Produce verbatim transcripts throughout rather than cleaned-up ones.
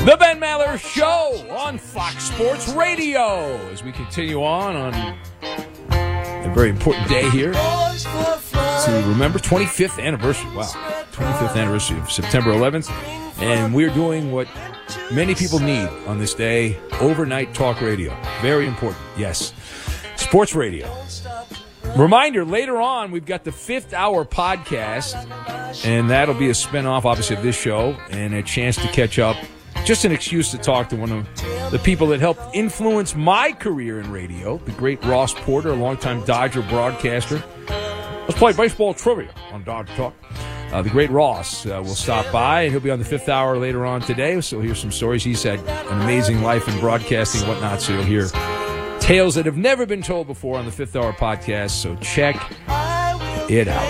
The Ben Maller Show on Fox Sports Radio as we continue on on a very important day here to remember twenty-fifth anniversary. Wow, twenty-fifth anniversary of September eleventh. And we're doing what many people need on this day, overnight talk radio. Very important, yes. Sports radio. Reminder, later on, we've got the fifth hour podcast, and that'll be a spinoff, obviously, of this show, and a chance to catch up. Just an excuse to talk to one of the people that helped influence my career in radio, the great Ross Porter, a longtime Dodger broadcaster. Let's play baseball trivia on Dodger Talk. Uh, the great Ross uh, will stop by, and he'll be on the fifth hour later on today, so here's some stories. He's had an amazing life in broadcasting and whatnot, so you'll hear tales that have never been told before on the fifth hour podcast, so check it out.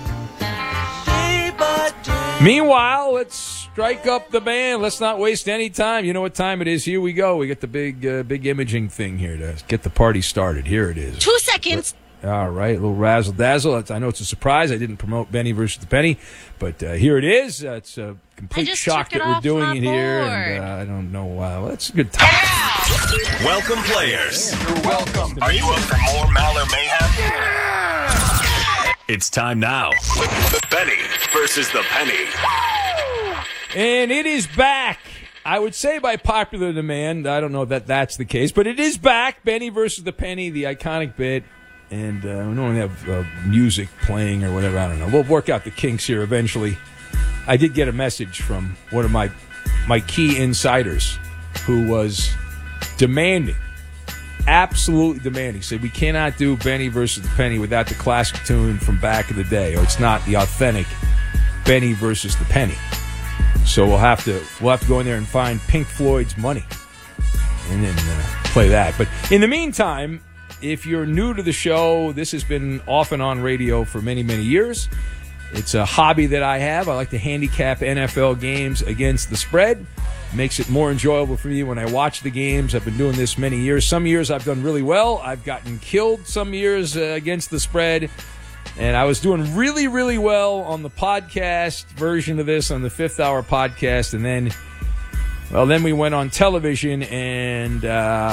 Meanwhile, let's strike up the band. Let's not waste any time. You know what time it is. Here we go. We got the big uh, big imaging thing here to get the party started. Here it is. Two seconds. All right, a little razzle-dazzle. I know it's a surprise. I didn't promote Benny versus the Penny, but uh, here it is. Uh, it's a complete shock that we're doing it here, and uh, I don't know. Uh, well, it's a good time. Yeah! Welcome, players. Yeah, you're welcome. Are you up for more Maller Mayhem? Yeah! It's time now. Benny versus the Penny. And it is back. I would say by popular demand. I don't know that that's the case, but it is back. Benny versus the Penny, the iconic bit. And uh, we don't have uh, music playing or whatever. I don't know. We'll work out the kinks here eventually. I did get a message from one of my my key insiders who was demanding, absolutely demanding, said we cannot do Benny versus the Penny without the classic tune from back in the day, or it's not the authentic Benny versus the Penny. So we'll have to we'll have to go in there and find Pink Floyd's Money and then uh, play that. But in the meantime, if you're new to the show, this has been off and on radio for many, many years. It's a hobby that I have. I like to handicap N F L games against the spread. Makes it more enjoyable for me when I watch the games. I've been doing this many years. Some years I've done really well. I've gotten killed some years uh, against the spread. And I was doing really, really well on the podcast version of this, on the fifth hour podcast. And then, well, then we went on television, and uh,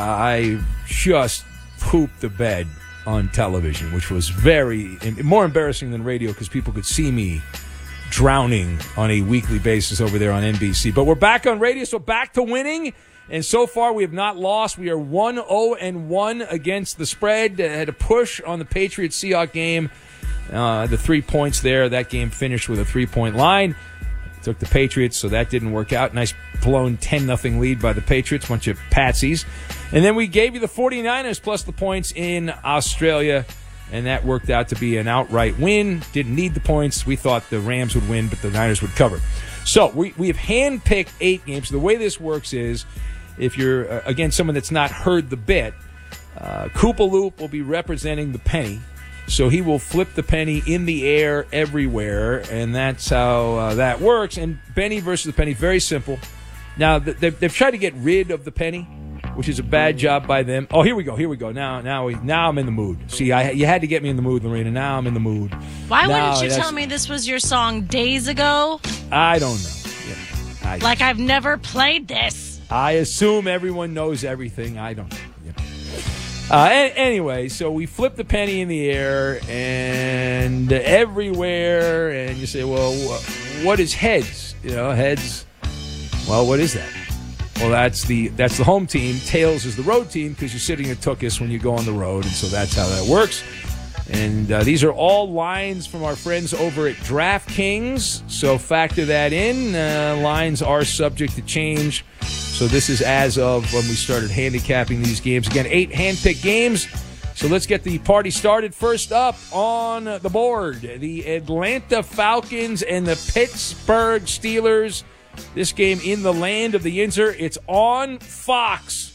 I just pooped the bed on television, which was very more embarrassing than radio because people could see me drowning on a weekly basis over there on N B C. But we're back on radio, so back to winning. And so far, we have not lost. We are one oh and one against the spread. Uh, had a push on the Patriots-Seahawks game. Uh, the three points there. That game finished with a three-point line. Took the Patriots, so that didn't work out. Nice blown ten nothing lead by the Patriots. Bunch of patsies. And then we gave you the 49ers plus the points in Australia, and that worked out to be an outright win. Didn't need the points. We thought the Rams would win, but the Niners would cover. So we, we have handpicked eight games. The way this works is, if you're, uh, again, someone that's not heard the bit, uh, Koopa Loop will be representing the Penny. So he will flip the penny in the air everywhere, and that's how uh, that works. And Benny versus the Penny, very simple. Now, they've, they've tried to get rid of the penny, which is a bad job by them. Oh, here we go, here we go. Now now, we, now I'm in the mood. See, I, you had to get me in the mood, Lorena. Now I'm in the mood. Why now, wouldn't you tell me this was your song days ago? I don't know. Yeah, I, like I've never played this. I assume everyone knows everything. I don't know. You know. Uh, anyway, so we flip the penny in the air and everywhere, and you say, well, what is heads? You know, heads, well, what is that? Well, that's the that's the home team. Tails is the road team because you're sitting at Tookus when you go on the road, and so that's how that works. And uh, these are all lines from our friends over at DraftKings, so factor that in. Uh, lines are subject to change. So this is as of when we started handicapping these games. Again, eight hand-picked games. So let's get the party started. First up on the board, the Atlanta Falcons and the Pittsburgh Steelers. This game in the land of the Yinzer. It's on Fox.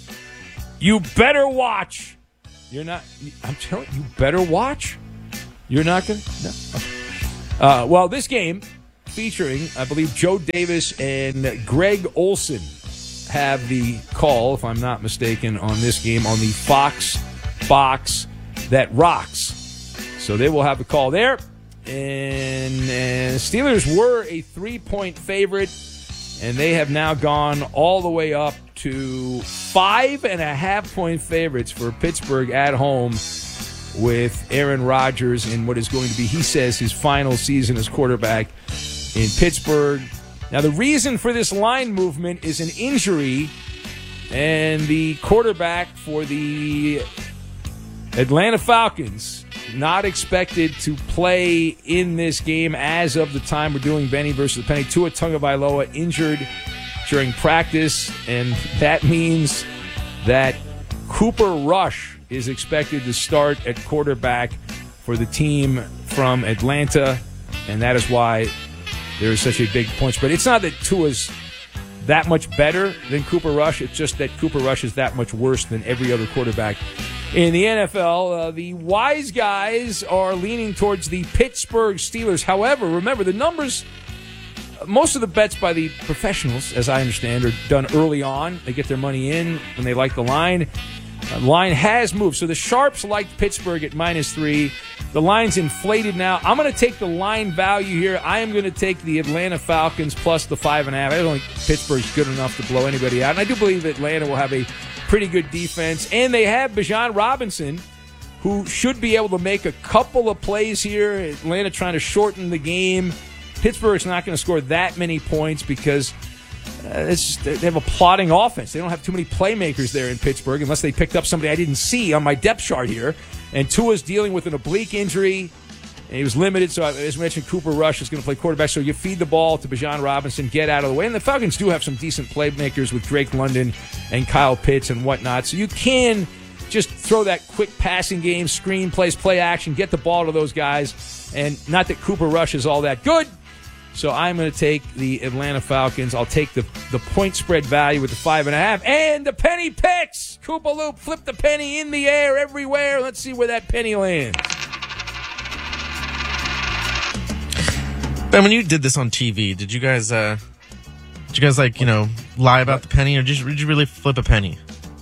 You better watch. You're not, I'm telling you, you better watch. You're not going to? No. Okay. Uh, well, this game featuring, I believe, Joe Davis and Greg Olson have the call, if I'm not mistaken, on this game on the Fox box that rocks. So they will have the call there. And, and Steelers were a three-point favorite, and they have now gone all the way up to five and a half point favorites for Pittsburgh at home with Aaron Rodgers in what is going to be, he says, his final season as quarterback in Pittsburgh. Now, the reason for this line movement is an injury, and the quarterback for the Atlanta Falcons not expected to play in this game as of the time we're doing Benny versus the Penny. Tua Tagovailoa injured during practice, and that means that Cooper Rush is expected to start at quarterback for the team from Atlanta, and that is why there is such a big point spread. It's not that Tua's that much better than Cooper Rush. It's just that Cooper Rush is that much worse than every other quarterback in the N F L. Uh, the wise guys are leaning towards the Pittsburgh Steelers. However, remember, the numbers, most of the bets by the professionals, as I understand, are done early on. They get their money in when they like the line. The line has moved. So the Sharps liked Pittsburgh at minus three. The line's inflated now. I'm going to take the line value here. I am going to take the Atlanta Falcons plus the five and a half. I don't think Pittsburgh's good enough to blow anybody out. And I do believe Atlanta will have a pretty good defense. And they have Bijan Robinson, who should be able to make a couple of plays here. Atlanta trying to shorten the game. Pittsburgh's not going to score that many points because Uh, it's just, they have a plodding offense. They don't have too many playmakers there in Pittsburgh unless they picked up somebody I didn't see on my depth chart here. And Tua's dealing with an oblique injury, and he was limited. So, as mentioned, Cooper Rush is going to play quarterback. So you feed the ball to Bijan Robinson, get out of the way. And the Falcons do have some decent playmakers with Drake London and Kyle Pitts and whatnot. So you can just throw that quick passing game, screen plays, play action, get the ball to those guys. And not that Cooper Rush is all that good. So I'm going to take the Atlanta Falcons. I'll take the, the point spread value with the five and a half. And the penny picks. Koopa Loop, flip the penny in the air everywhere. Let's see where that penny lands. Ben, when you did this on T V, did you guys, uh, did you guys like, you know, lie about the penny, or did you, did you really flip a penny?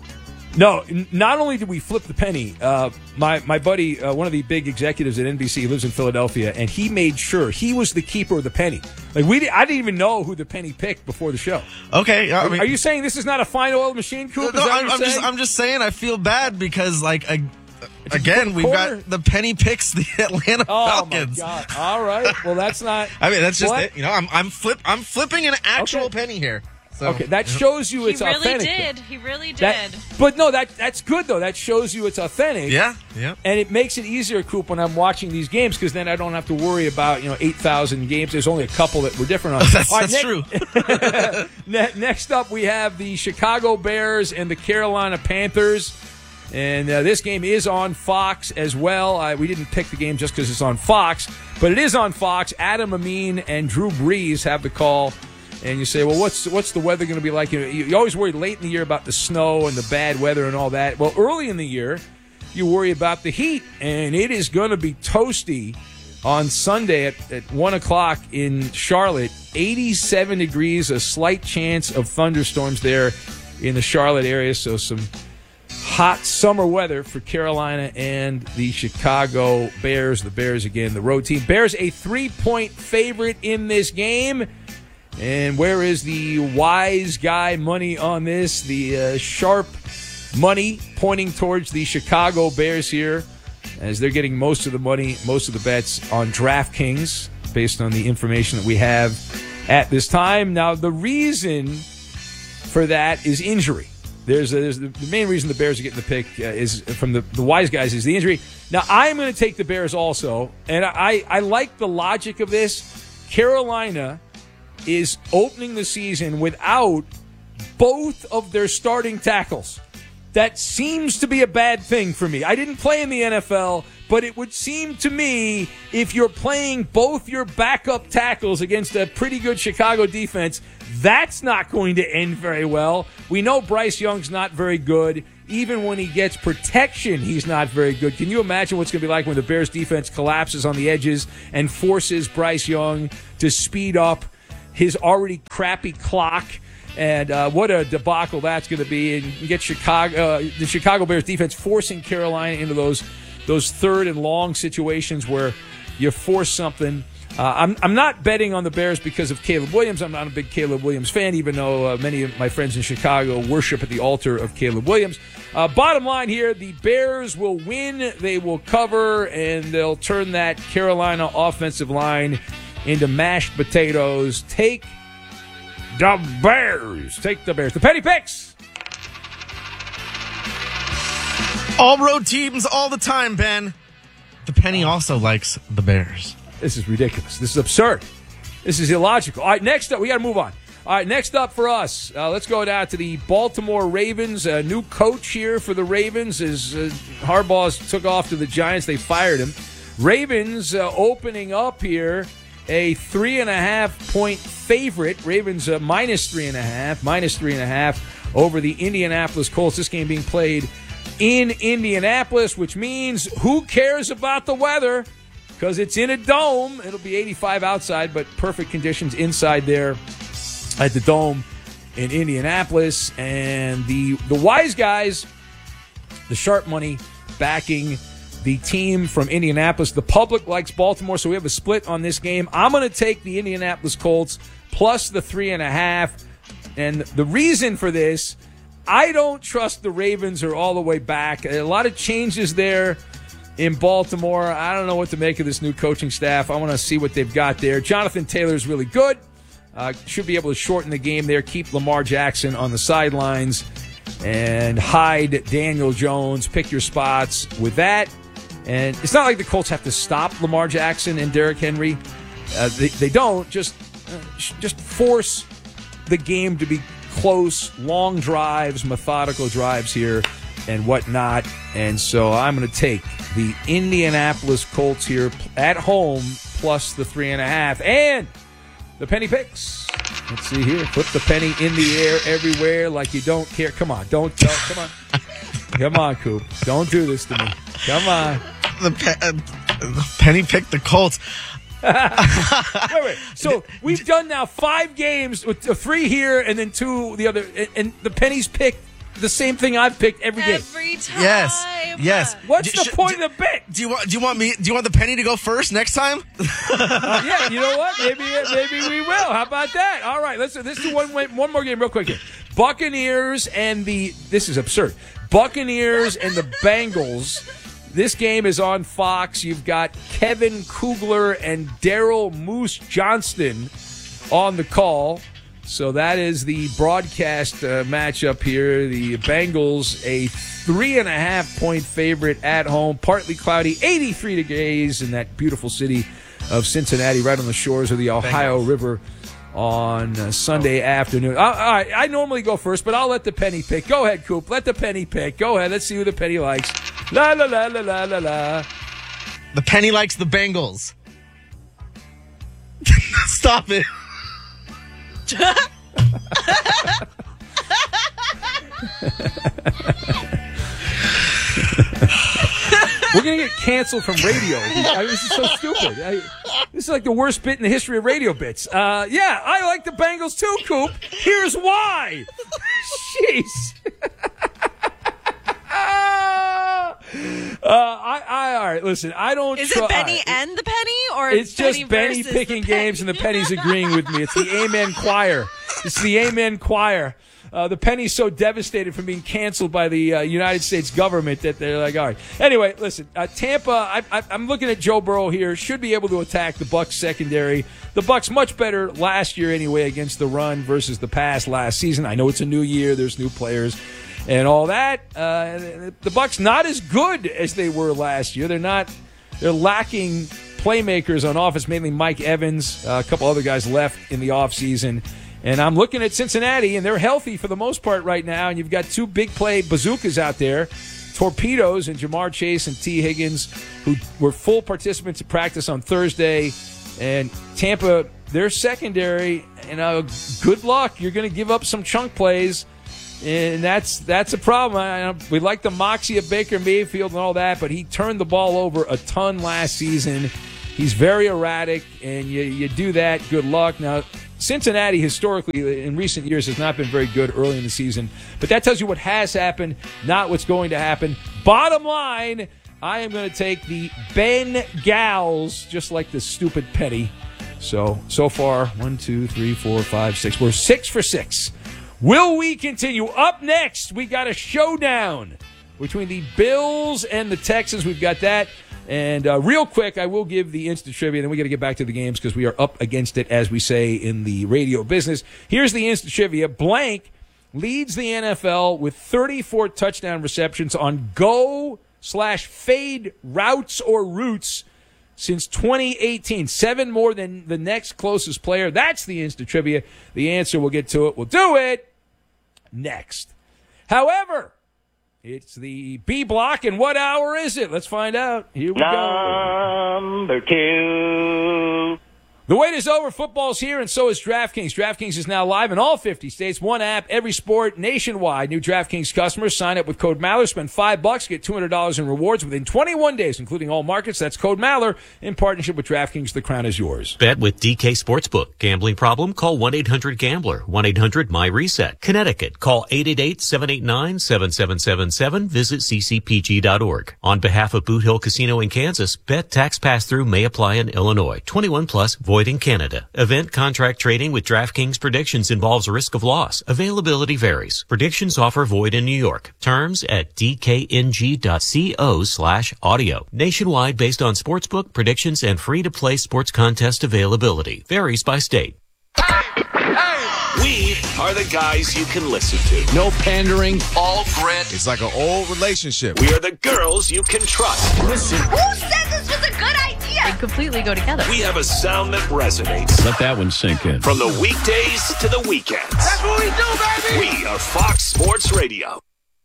No, n- not only did we flip the penny, uh, my, my buddy, uh, one of the big executives at N B C, lives in Philadelphia, and he made sure he was the keeper of the penny. Like we, I didn't even know who the penny picked before the show. Okay, I are, mean, are you saying this is not a fine oil machine, Coop? No, Is that I'm, what I'm you're just, saying? I'm just saying. I feel bad because, like, I, It's a again, good we've quarter. got the penny picks the Atlanta Oh Falcons. my God! All right, well that's not. I mean, that's just What? it. You know, I'm I'm flip I'm flipping an actual Okay. penny here. So, Okay, that shows you He it's really authentic. did. He really did. That, but no, that that's good though. That shows you it's authentic. Yeah, yeah. And it makes it easier, Coop, when I'm watching these games because then I don't have to worry about you know eight thousand games. There's only a couple that were different on. That's, All right, that's ne- true. ne- next up, we have the Chicago Bears and the Carolina Panthers. And uh, this game is on Fox as well. I, we didn't pick the game just because it's on Fox, but it is on Fox. Adam Amin and Drew Brees have the call. And you say, well, what's what's the weather going to be like? You, know, you, you always worry late in the year about the snow and the bad weather and all that. Well, early in the year, you worry about the heat, and it is going to be toasty on Sunday at, at one o'clock in Charlotte. eighty-seven degrees, a slight chance of thunderstorms there in the Charlotte area, so some hot summer weather for Carolina and the Chicago Bears. The Bears, again, the road team. Bears a three-point favorite in this game. And where is the wise guy money on this? The uh, sharp money pointing towards the Chicago Bears here, as they're getting most of the money, most of the bets on DraftKings, based on the information that we have at this time. Now, the reason for that is injury. There's, a, there's the, the main reason the Bears are getting the pick uh, is from the, the wise guys is the injury. Now, I'm going to take the Bears also, and I, I like the logic of this. Carolina is opening the season without both of their starting tackles. That seems to be a bad thing for me. I didn't play in the N F L, but it would seem to me if you're playing both your backup tackles against a pretty good Chicago defense, that's not going to end very well. We know Bryce Young's not very good. Even when he gets protection, he's not very good. Can you imagine what's going to be like when the Bears defense collapses on the edges and forces Bryce Young to speed up his already crappy clock? And uh, what a debacle that's going to be. And you get Chicago, uh, the Chicago Bears defense forcing Carolina into those those third and long situations where you force something Uh, I'm I'm not betting on the Bears because of Caleb Williams. I'm not a big Caleb Williams fan, even though uh, many of my friends in Chicago worship at the altar of Caleb Williams. Uh, bottom line here, the Bears will win, they will cover, and they'll turn that Carolina offensive line into mashed potatoes. Take the Bears. Take the Bears. The Penny Picks. All road teams all the time, Ben. The Penny also likes the Bears. This is ridiculous. This is absurd. This is illogical. All right, next up, we got to move on. All right, next up for us, uh, let's go down to the Baltimore Ravens. A new coach here for the Ravens as uh, Harbaugh took off to the Giants. They fired him. Ravens uh, opening up here, a three and a half point favorite. Ravens uh, minus three and a half, minus three and a half over the Indianapolis Colts. This game being played in Indianapolis, which means who cares about the weather? Because it's in a dome. It'll be eighty-five outside, but perfect conditions inside there at the Dome in Indianapolis. And the the wise guys, the sharp money backing the team from Indianapolis. The public likes Baltimore, so we have a split on this game. I'm going to take the Indianapolis Colts plus the three and a half. And the reason for this, I don't trust the Ravens are all the way back. A lot of changes there in Baltimore. I don't know what to make of this new coaching staff. I want to see what they've got there. Jonathan Taylor is really good. Uh, should be able to shorten the game there, keep Lamar Jackson on the sidelines, and hide Daniel Jones. Pick your spots with that. And it's not like the Colts have to stop Lamar Jackson and Derrick Henry. Uh, they, they don't. Just, uh, just force the game to be close, long drives, methodical drives here, and whatnot. And so I'm going to take the Indianapolis Colts here at home plus the three and a half. And the Penny Picks. Let's see here. Put the penny in the air everywhere like you don't care. Come on. Don't. don't come on. Come on, Coop. Don't do this to me. Come on. The, pe- uh, the Penny picked the Colts. wait, wait. So we've done now five games with uh, three here and then two the other. And, and the Penny's picked the same thing I've picked every game. Every time. Yes. Yes. What's D- the sh- point d- of the bit? Do you want? Do you want me? Do you want the Penny to go first next time? Yeah, you know what? Maybe maybe we will. How about that? All right, let's let's do one one more game real quick here. Buccaneers and the this is absurd. Buccaneers and the Bengals. This game is on Fox. You've got Kevin Kugler and Daryl Moose Johnston on the call. So that is the broadcast uh, matchup here. The Bengals, a three and a half point favorite at home, partly cloudy, eighty-three degrees in that beautiful city of Cincinnati, right on the shores of the Ohio Bengals. River on uh, Sunday oh. afternoon. All right, I normally go first, but I'll let the Penny pick. Go ahead, Coop. Let the Penny pick. Go ahead. Let's see who the Penny likes. La la la la la la la. The Penny likes the Bengals. Stop it. We're going to get canceled from radio. I, this is so stupid. I, this is like the worst bit in the history of radio bits. Uh, yeah, I like the Bengals too, Coop. Here's why. Jeez. Uh, I, I, all right, listen, I don't Is tr- it Benny right. and the Penny? Or It's Benny just Benny versus picking the games and the Penny's agreeing with me. It's the Amen Choir. It's the Amen Choir. Uh, the Penny's so devastated from being canceled by the uh, United States government that they're like, all right. Anyway, listen, uh, Tampa, I, I, I'm looking at Joe Burrow here, should be able to attack the Bucs secondary. The Bucs much better last year anyway against the run versus the pass last season. I know it's a new year. There's new players and all that. Uh, the Bucs not as good as they were last year. They're not. They're lacking playmakers on offense, mainly Mike Evans. Uh, a couple other guys left in the offseason. And I'm looking at Cincinnati, and they're healthy for the most part right now. And you've got two big play bazookas out there, torpedoes, and Jamar Chase and T. Higgins, who were full participants in practice on Thursday. And Tampa, their secondary, you know, good luck. You're going to give up some chunk plays. And that's that's a problem. I, we like the moxie of Baker Mayfield and all that, but he turned the ball over a ton last season. He's very erratic, and you, you do that, good luck. Now, Cincinnati historically in recent years has not been very good early in the season, but that tells you what has happened, not what's going to happen. Bottom line, I am going to take the Bengals, just like the stupid Penny. So, so far, one, two, three, four, five, six. We're six for six. Will we continue? Up next, we got a showdown between the Bills and the Texans. We've got that. And uh, real quick, I will give the instant trivia, then we got to get back to the games because we are up against it, as we say in the radio business. Here's the instant trivia. Blank leads the N F L with thirty-four touchdown receptions on go slash fade routes or routes since twenty eighteen. Seven more than the next closest player. That's the instant trivia. The answer, we'll get to it. We'll do it next. However, it's the B block, and what hour is it? Let's find out. Here we go. Number two. The wait is over. Football's here, and so is DraftKings. DraftKings is now live in all fifty states. One app, every sport, nationwide. New DraftKings customers sign up with code Maller. Spend five bucks, get two hundred dollars in rewards within twenty-one days, including all markets. That's code Maller in partnership with DraftKings. The crown is yours. Bet with D K Sportsbook. Gambling problem? Call one eight hundred gambler. one eight hundred my reset. Connecticut. Call eight eight eight, seven eight nine, seven seven seven seven. Visit c c p g dot org. On behalf of Boot Hill Casino in Kansas, bet tax pass-through may apply in Illinois. twenty-one plus, void in Canada. Event contract trading with DraftKings predictions involves risk of loss. Availability varies. Predictions offer void in New York. Terms at d k n g dot co slash audio. Nationwide based on sportsbook predictions and free-to-play sports contest availability. Varies by state. We are the guys you can listen to. No pandering. All grit. It's like an old relationship. We are the girls you can trust. Listen. Who said this was a good idea? They completely go together. We have a sound that resonates. Let that one sink in. From the weekdays to the weekends. That's what we do, baby. We are Fox Sports Radio.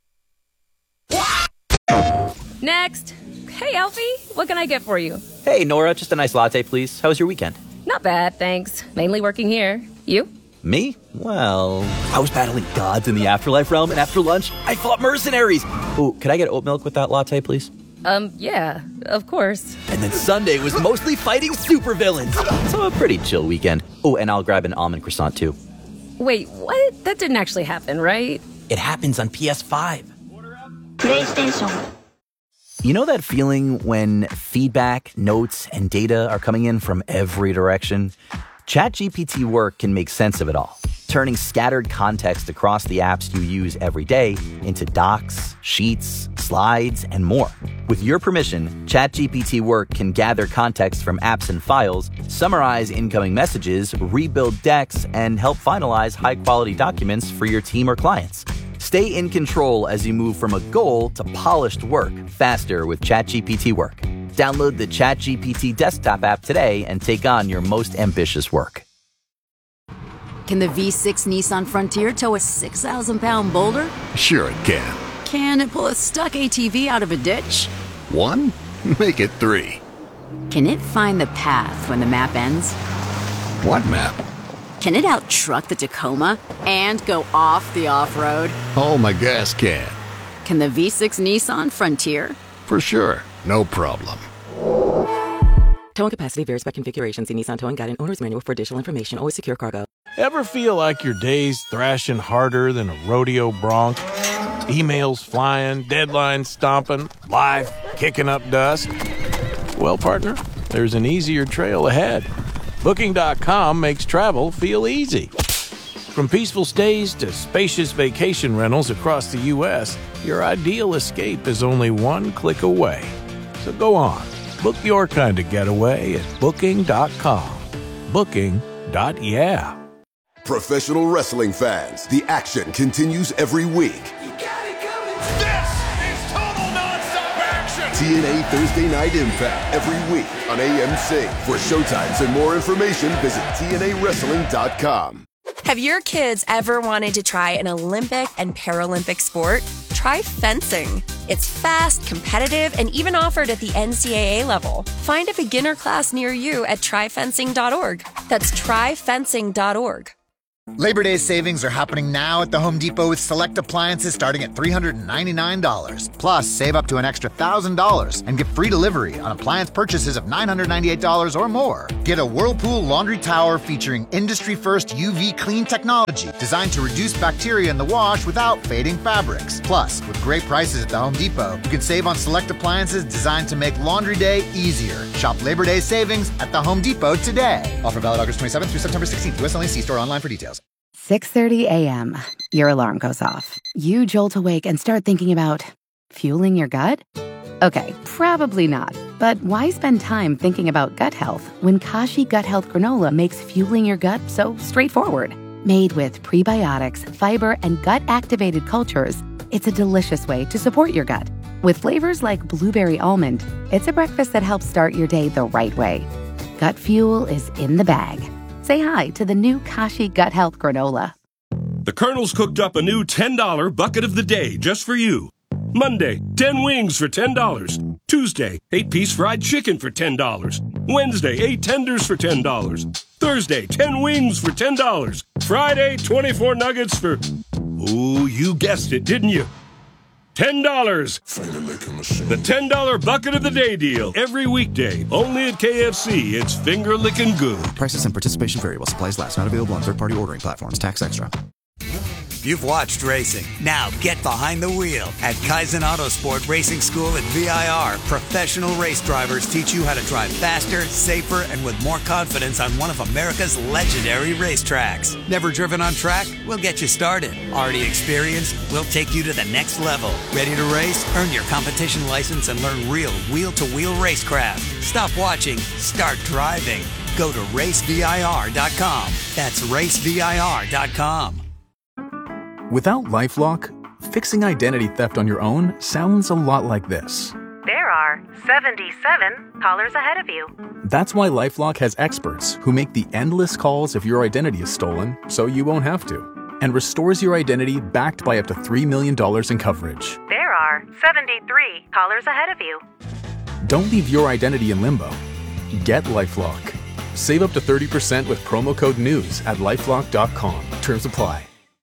Next. Hey, Alfie. What can I get for you? Hey, Nora. Just a nice latte, please. How was your weekend? Not bad, thanks. Mainly working here. You? Me? Well, I was battling gods in the afterlife realm, and after lunch, I fought mercenaries. Ooh, could I get oat milk with that latte, please? Um, yeah, of course. And then Sunday was mostly fighting supervillains. So a pretty chill weekend. Oh, and I'll grab an almond croissant, too. Wait, what? That didn't actually happen, right? It happens on P S five. PlayStation. You know that feeling when feedback, notes, and data are coming in from every direction? ChatGPT Work can make sense of it all, turning scattered context across the apps you use every day into docs, sheets, slides, and more. With your permission, ChatGPT Work can gather context from apps and files, summarize incoming messages, rebuild decks, and help finalize high-quality documents for your team or clients. Stay in control as you move from a goal to polished work faster with ChatGPT Work. Download the ChatGPT desktop app today and take on your most ambitious work. Can the V six Nissan Frontier tow a six thousand pound boulder? Sure it can. Can it pull a stuck A T V out of a ditch? One? Make it three. Can it find the path when the map ends? What map? Can it out-truck the Tacoma and go off the off-road? Oh, my gas can. Can the V six Nissan Frontier? For sure. No problem. Towing capacity varies by configuration. See Nissan Towing Guide and Owner's Manual for additional information. Always secure cargo. Ever feel like your day's thrashing harder than a rodeo bronc? Emails flying, deadlines stomping, life kicking up dust? Well, partner, there's an easier trail ahead. Booking dot com makes travel feel easy. From peaceful stays to spacious vacation rentals across the U S, your ideal escape is only one click away. So go on, book your kind of getaway at Booking dot com. Booking. Yeah. Professional wrestling fans, the action continues every week. You got it coming. This is total nonstop action. T N A Thursday Night Impact every week on A M C. For showtimes and more information, visit T N A wrestling dot com. Have your kids ever wanted to try an Olympic and Paralympic sport? Try fencing. It's fast, competitive, and even offered at the N C double A level. Find a beginner class near you at try fencing dot org. That's try fencing dot org. Labor Day savings are happening now at the Home Depot with select appliances starting at three hundred ninety-nine dollars. Plus, save up to an extra one thousand dollars and get free delivery on appliance purchases of nine hundred ninety-eight dollars or more. Get a Whirlpool laundry tower featuring industry-first U V clean technology designed to reduce bacteria in the wash without fading fabrics. Plus, with great prices at the Home Depot, you can save on select appliances designed to make laundry day easier. Shop Labor Day savings at the Home Depot today. Offer valid August twenty-seventh through September sixteenth. U S only. See store online for details. six thirty a.m. Your alarm goes off. You jolt awake and start thinking about fueling your gut? Okay, probably not. But why spend time thinking about gut health when Kashi Gut Health Granola makes fueling your gut so straightforward? Made with prebiotics, fiber, and gut-activated cultures, it's a delicious way to support your gut. With flavors like blueberry almond, it's a breakfast that helps start your day the right way. Gut fuel is in the bag. Say hi to the new Kashi Gut Health Granola. The Colonel's cooked up a new ten dollar bucket of the day just for you. Monday, ten wings for ten dollars. Tuesday, eight piece fried chicken for ten dollars. Wednesday, eight tenders for ten dollars. Thursday, ten wings for ten dollars. Friday, twenty-four nuggets for... Ooh, you guessed it, didn't you? ten dollars. The ten dollar bucket of the day deal. Every weekday. Only at K F C. It's finger licking good. Prices and participation vary while supplies last. Not available on third-party ordering platforms. Tax extra. You've watched racing. Now get behind the wheel. At Kaizen Autosport Racing School at V I R, professional race drivers teach you how to drive faster, safer, and with more confidence on one of America's legendary racetracks. Never driven on track? We'll get you started. Already experienced? We'll take you to the next level. Ready to race? Earn your competition license and learn real wheel-to-wheel racecraft. Stop watching. Start driving. Go to race V I R dot com. That's race V I R dot com. Without LifeLock, fixing identity theft on your own sounds a lot like this. There are seventy-seven callers ahead of you. That's why LifeLock has experts who make the endless calls if your identity is stolen, so you won't have to, and restores your identity backed by up to three million dollars in coverage. There are seventy-three callers ahead of you. Don't leave your identity in limbo. Get LifeLock. Save up to thirty percent with promo code NEWS at lifelock dot com. Terms apply.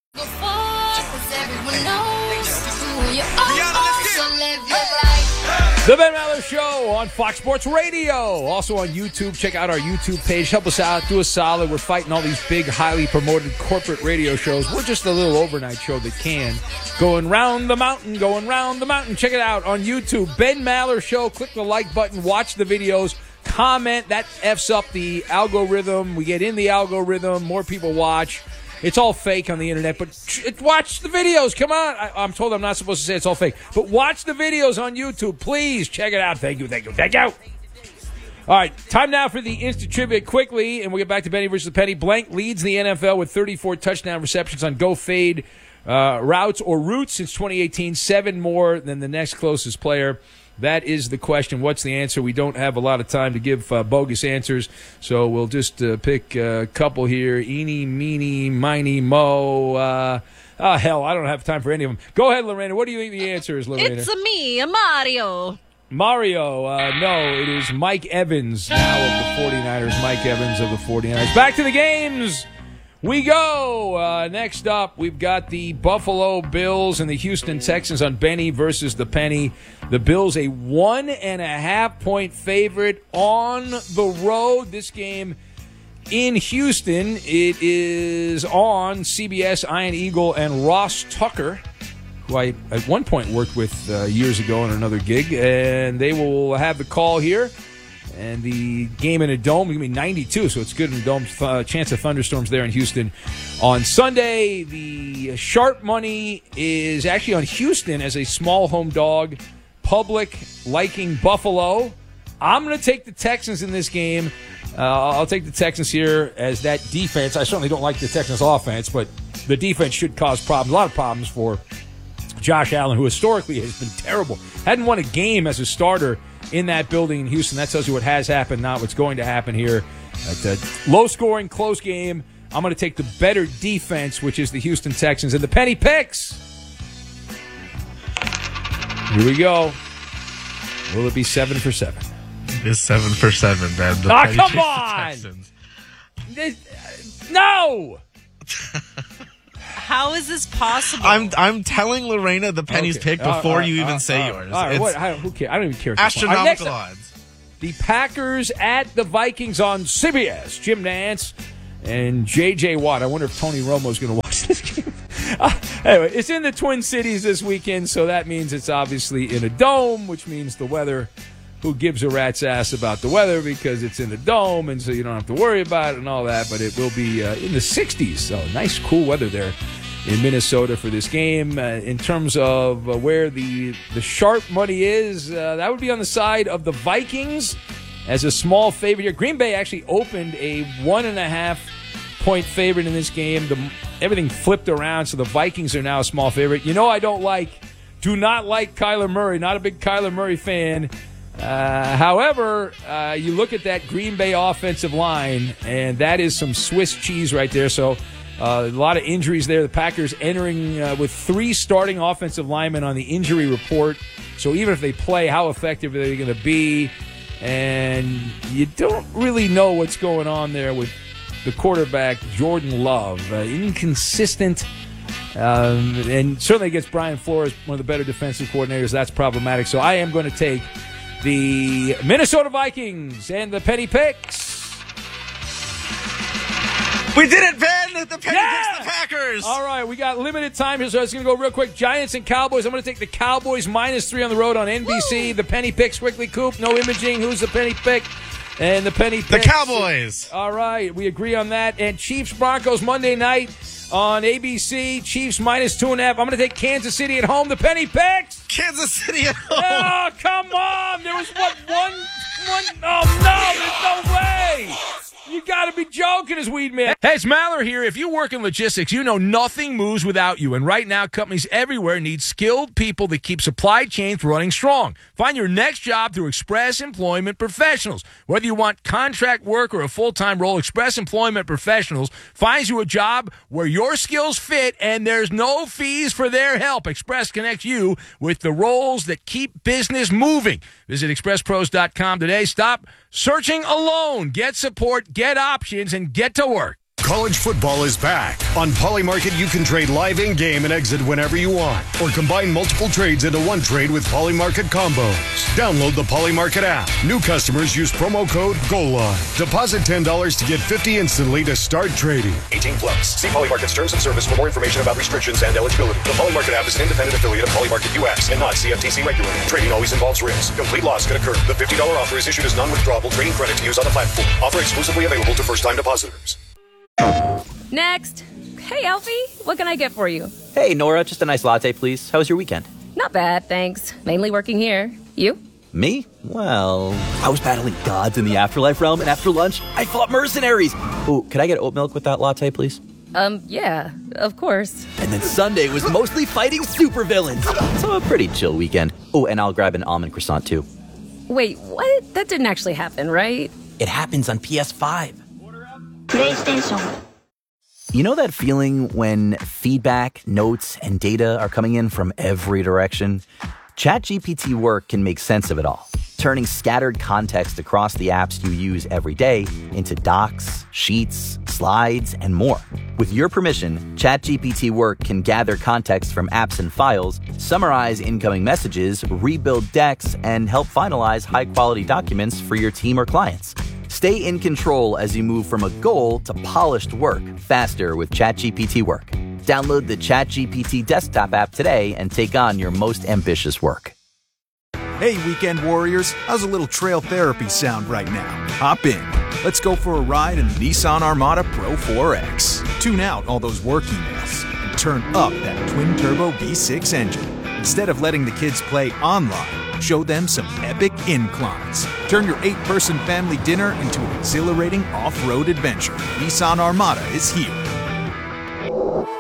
The Ben Maller Show on Fox Sports Radio. Also on YouTube. Check out our YouTube page. Help us out. Do us solid. We're fighting all these big, highly promoted corporate radio shows. We're just a little overnight show that can. Going round the mountain. Going round the mountain. Check it out on YouTube. Ben Maller Show. Click the like button. Watch the videos. Comment. That F's up the algorithm. We get in the algorithm. More people watch. It's all fake on the internet, but watch the videos. Come on. I, I'm told I'm not supposed to say it's all fake. But watch the videos on YouTube. Please check it out. Thank you, thank you, thank you. All right, time now for the instant trivia quickly, and we'll get back to Benny versus Penny. Blank leads the N F L with thirty-four touchdown receptions on go fade uh, routes or routes since twenty eighteen, seven more than the next closest player. That is the question. What's the answer? We don't have a lot of time to give uh, bogus answers, so we'll just uh, pick a couple here. Eeny, meeny, miny, mo. Uh, oh, hell, I don't have time for any of them. Go ahead, Lorena. What do you think the answer is, Lorena? It's a me, a Mario. Mario. Uh, no, it is Mike Evans now of the forty-niners. Mike Evans of the forty-niners. Back to the games. We go. Uh, next up, we've got the Buffalo Bills and the Houston Texans on Benny versus the Penny. The Bills a one and a half point favorite on the road. This game in Houston. It is on C B S, Ian Eagle, and Ross Tucker, who I at one point worked with uh, years ago on another gig, and they will have the call here. And the game in a dome is going to be ninety-two, so it's good in a dome. Uh, chance of thunderstorms there in Houston. On Sunday, the sharp money is actually on Houston as a small home dog. Public liking Buffalo. I'm going to take the Texans in this game. Uh, I'll take the Texans here as that defense. I certainly don't like the Texans offense, but the defense should cause problems, a lot of problems for Josh Allen, who historically has been terrible. Hadn't won a game as a starter in that building in Houston. That tells you what has happened, not what's going to happen here. A low-scoring, close game. I'm going to take the better defense, which is the Houston Texans, and the Penny picks. Here we go. Will it be seven for seven? It is seven for seven, man. Ah, oh, come on! This, uh, no! How is this possible? I'm I'm telling Lorena the penny's Okay. pick before Uh, uh, you even uh, say uh, yours. All right, It's what, I, who cares? I don't even care. If it's fun. All right, astronomical next up, odds. the Packers at the Vikings on C B S. Jim Nance and J J. Watt. I wonder if Tony Romo's going to watch this game. Uh, anyway, it's in the Twin Cities this weekend, so that means it's obviously in a dome, which means the weather. Who gives a rat's ass about the weather because it's in the dome, and so you don't have to worry about it and all that. But it will be uh, in the sixties, so nice, cool weather there in Minnesota for this game. Uh, in terms of uh, where the the sharp money is, uh, that would be on the side of the Vikings as a small favorite here. Green Bay actually opened a one and a half point favorite in this game. The, everything flipped around, so the Vikings are now a small favorite. You know, I don't like, do not like Kyler Murray. Not a big Kyler Murray fan. Uh, however, uh, you look at that Green Bay offensive line, and that is some Swiss cheese right there. So uh, a lot of injuries there. The Packers entering uh, with three starting offensive linemen on the injury report. So even if they play, how effective are they going to be? And you don't really know what's going on there with the quarterback, Jordan Love. Uh, inconsistent. Um, and certainly against Brian Flores, one of the better defensive coordinators, that's problematic. So I am going to take the Minnesota Vikings and the penny picks. We did it, Ben! The penny Yeah! picks the Packers! All right, we got limited time here, so it's going to go real quick. Giants and Cowboys. I'm going to take the Cowboys minus three on the road on N B C. Woo! The penny picks quickly, Coop. No imaging. Who's the penny pick? And the penny The picks. Cowboys! All right, we agree on that. And Chiefs Broncos Monday night on A B C. Chiefs minus two and a half. I'm going to take Kansas City at home. The penny picks. Kansas City at home! Oh, come on. There was what, one, one, oh no, there's no way. You got to be joking, as Weed Man. Hey, it's Maller here. If you work in logistics, you know nothing moves without you. And right now, companies everywhere need skilled people that keep supply chains running strong. Find your next job through Express Employment Professionals. Whether you want contract work or a full-time role, Express Employment Professionals finds you a job where your skills fit and there's no fees for their help. Express connects you with the roles that keep business moving. Visit express pros dot com today. Stop searching alone. Get support, get options, and get to work. College football is back. On Polymarket, you can trade live in-game and exit whenever you want, or combine multiple trades into one trade with Polymarket combos. Download the Polymarket app. New customers use promo code GOALLINE. Deposit ten dollars to get fifty dollars instantly to start trading. eighteen plus. See Polymarket's terms of service for more information about restrictions and eligibility. The Polymarket app is an independent affiliate of Polymarket U S and not C F T C regulated. Trading always involves risk. Complete loss could occur. The fifty dollars offer is issued as non-withdrawable trading credit to use on the platform. Offer exclusively available to first-time depositors. Next. Hey, Alfie, what can I get for you? Hey, Nora, just a nice latte, please. How was your weekend? Not bad, thanks. Mainly working here. You? Me? Well, I was battling gods in the afterlife realm, and after lunch, I fought mercenaries. Oh, could I get oat milk with that latte, please? Um, yeah, of course. And then Sunday was mostly fighting supervillains. So a pretty chill weekend. Oh, and I'll grab an almond croissant, too. Wait, what? That didn't actually happen, right? It happens on P S five. PlayStation. You know that feeling when feedback, notes, and data are coming in from every direction? ChatGPT Work can make sense of it all, turning scattered context across the apps you use every day into docs, sheets, slides, and more. With your permission, ChatGPT Work can gather context from apps and files, summarize incoming messages, rebuild decks, and help finalize high-quality documents for your team or clients. Stay in control as you move from a goal to polished work faster with ChatGPT Work. Download the ChatGPT desktop app today and take on your most ambitious work. Hey, weekend warriors, how's a little trail therapy sound right now? Hop in. Let's go for a ride in the Nissan Armada Pro four X. Tune out all those work emails and turn up that twin-turbo V six engine. Instead of letting the kids play online, show them some epic inclines. Turn your eight-person family dinner into an exhilarating off-road adventure. Nissan Armada is here.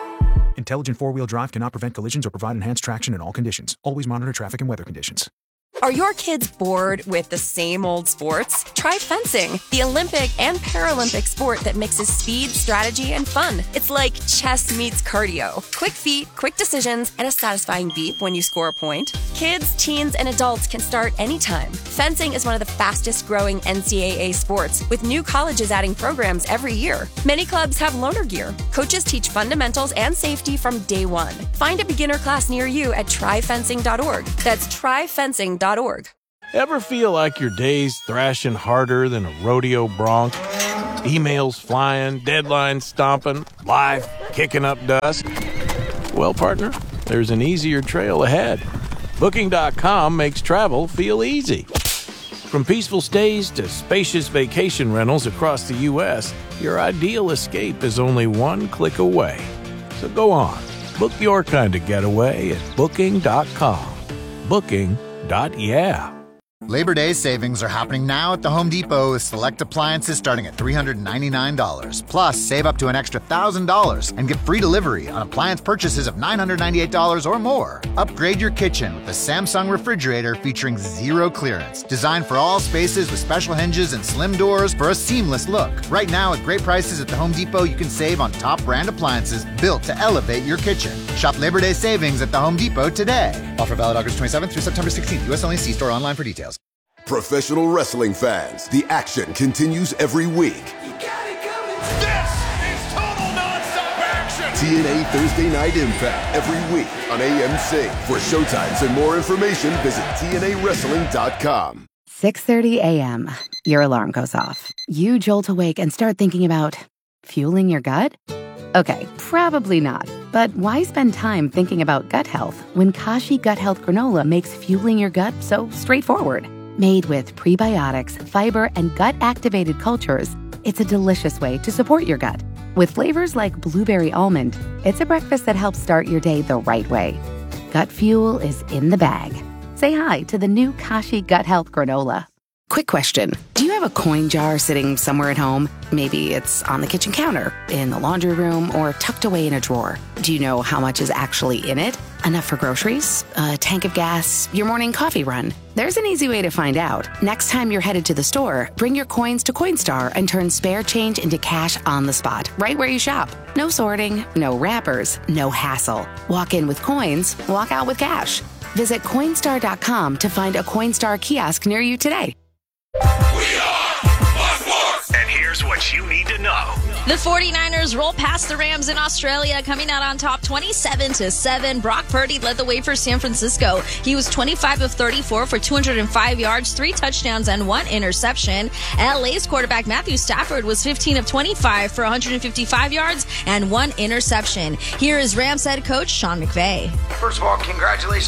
Intelligent four-wheel drive cannot prevent collisions or provide enhanced traction in all conditions. Always monitor traffic and weather conditions. Are your kids bored with the same old sports? Try fencing, the Olympic and Paralympic sport that mixes speed, strategy, and fun. It's like chess meets cardio. Quick feet, quick decisions, and a satisfying beep when you score a point. Kids, teens, and adults can start anytime. Fencing is one of the fastest growing N C double A sports, with new colleges adding programs every year. Many clubs have loaner gear. Coaches teach fundamentals and safety from day one. Find a beginner class near you at try fencing dot org. That's try fencing dot org. Ever feel like your day's thrashing harder than a rodeo bronc? Emails flying, deadlines stomping, life kicking up dust? Well, partner, there's an easier trail ahead. Booking dot com makes travel feel easy. From peaceful stays to spacious vacation rentals across the U S, your ideal escape is only one click away. So go on, book your kind of getaway at Booking dot com. Booking. Dot yeah. Labor Day savings are happening now at the Home Depot with select appliances starting at three hundred ninety-nine dollars. Plus, save up to an extra one thousand dollars and get free delivery on appliance purchases of nine hundred ninety-eight dollars or more. Upgrade your kitchen with the Samsung refrigerator featuring zero clearance. Designed for all spaces with special hinges and slim doors for a seamless look. Right now, at great prices at the Home Depot, you can save on top brand appliances built to elevate your kitchen. Shop Labor Day savings at the Home Depot today. Offer valid August twenty-seventh through September sixteenth. U S only. See store online for details. Professional wrestling fans, the action continues every week. This is total nonstop action. T N A Thursday Night Impact every week on A M C. For showtimes and more information, visit T N A wrestling dot com. six thirty a.m. Your alarm goes off. You jolt awake and start thinking about fueling your gut? Okay, probably not. But why spend time thinking about gut health when Kashi Gut Health Granola makes fueling your gut so straightforward? Made with prebiotics, fiber, and gut-activated cultures, it's a delicious way to support your gut. With flavors like blueberry almond, it's a breakfast that helps start your day the right way. Gut fuel is in the bag. Say hi to the new Kashi Gut Health Granola. Quick question. Do you have a coin jar sitting somewhere at home? Maybe it's on the kitchen counter, in the laundry room, or tucked away in a drawer. Do you know how much is actually in it? Enough for groceries, a tank of gas, your morning coffee run? There's an easy way to find out. Next time you're headed to the store, bring your coins to Coinstar and turn spare change into cash on the spot, right where you shop. No sorting, no wrappers, no hassle. Walk in with coins, walk out with cash. Visit Coinstar dot com to find a Coinstar kiosk near you today. And here's what you need to know. The 49ers roll past the Rams in Australia, coming out on top twenty-seven to seven. Brock Purdy led the way for San Francisco. He was twenty-five of thirty-four for two hundred five yards, three touchdowns, and one interception. L A's quarterback Matthew Stafford was fifteen of twenty-five for one hundred fifty-five yards and one interception. Here is Rams head coach Sean McVay. First of all, congratulations